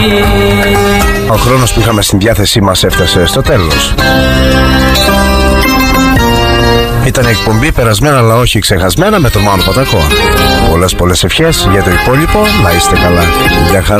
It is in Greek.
Ο χρόνος που είχαμε στην διάθεσή μας έφτασε στο τέλος. Ήταν η εκπομπή περασμένα αλλά όχι ξεχασμένα με τον Μάνο Πατακό. Πολλές ευχές για το υπόλοιπο. Να είστε καλά. Γεια χαρά.